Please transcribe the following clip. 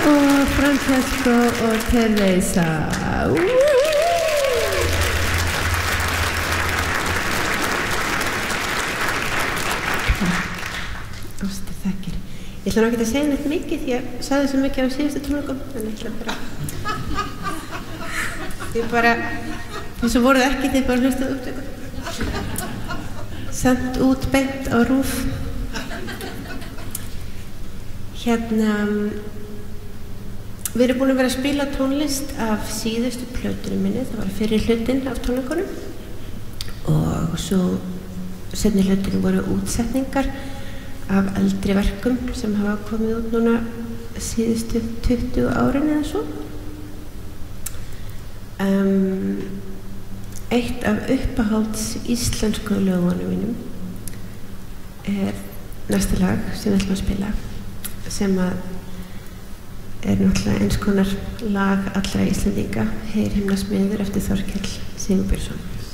og Francesco og Teresa. Ástu þakkir. Ég ætla nú ekki að segja neitt mikið því ég sagði svo mikið á síðustu tónleikum, en ég ætla bara þess að voruð ekki þið bara hlustuð upptöku. Sent út beint á RÚV. Við erum búin að vera að spila tónlist af síðustu plötunum minni, það var fyrri hlutinn af tónleikunum og svo seinni hlutinn voru útsetningar af eldri verkum sem hafa komið út núna síðustu 20 árin eða svo. Eitt af uppáhalds íslensku lögunum mínum næsta lag sem við ætlum að spila, sem að náttúrulega eins konar lag allra Íslendinga, Heyr himna smiður eftir Þorkell Sigurbjörnsson.